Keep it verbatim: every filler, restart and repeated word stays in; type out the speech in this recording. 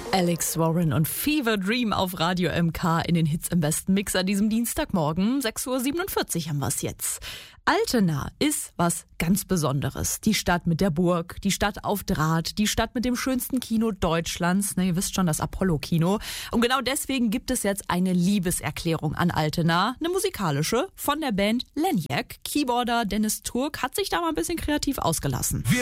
Alex Warren und Fever Dream auf Radio M K in den Hits im besten Mix an diesem Dienstagmorgen. sechs Uhr siebenundvierzig haben wir es jetzt. Altena ist was ganz Besonderes. Die Stadt mit der Burg, die Stadt auf Draht, die Stadt mit dem schönsten Kino Deutschlands. Na, ihr wisst schon, das Apollo-Kino. Und genau deswegen gibt es jetzt eine Liebeserklärung an Altena. Eine musikalische von der Band Leniac. Keyboarder Dennis Turk hat sich da mal ein bisschen kreativ ausgelassen.